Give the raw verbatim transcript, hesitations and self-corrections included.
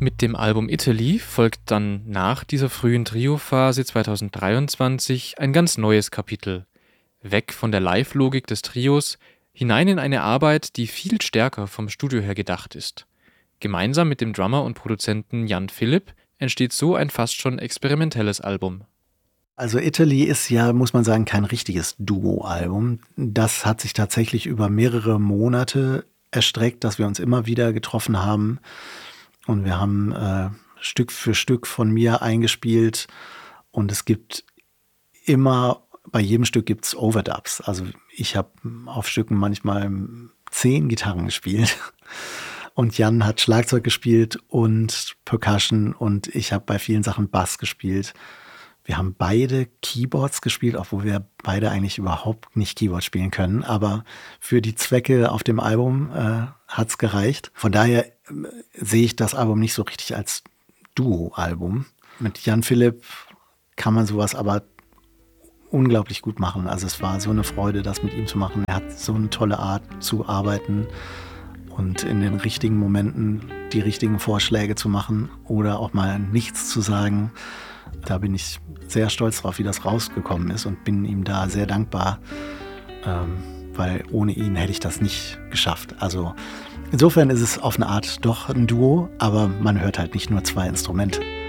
Mit dem Album Italy folgt dann nach dieser frühen Trio-Phase zweitausenddreiundzwanzig ein ganz neues Kapitel. Weg von der Live-Logik des Trios, hinein in eine Arbeit, die viel stärker vom Studio her gedacht ist. Gemeinsam mit dem Drummer und Produzenten Jan Philipp entsteht so ein fast schon experimentelles Album. Also Italy ist ja, muss man sagen, kein richtiges Duo-Album. Das hat sich tatsächlich über mehrere Monate erstreckt, dass wir uns immer wieder getroffen haben. Und wir haben äh, Stück für Stück von mir eingespielt. Und es gibt immer, bei jedem Stück gibt es Overdubs. Also ich habe auf Stücken manchmal zehn Gitarren gespielt. Und Jan hat Schlagzeug gespielt und Percussion. Und ich habe bei vielen Sachen Bass gespielt. Wir haben beide Keyboards gespielt, obwohl wir beide eigentlich überhaupt nicht Keyboard spielen können. Aber für die Zwecke auf dem Album äh, hat's gereicht. Von daher äh, sehe ich das Album nicht so richtig als Duo-Album. Mit Jan Philipp kann man sowas aber unglaublich gut machen. Also es war so eine Freude, das mit ihm zu machen. Er hat so eine tolle Art zu arbeiten und in den richtigen Momenten die richtigen Vorschläge zu machen oder auch mal nichts zu sagen. Da bin ich sehr stolz drauf, wie das rausgekommen ist und bin ihm da sehr dankbar, ähm, weil ohne ihn hätte ich das nicht geschafft. Also insofern ist es auf eine Art doch ein Duo, aber man hört halt nicht nur zwei Instrumente.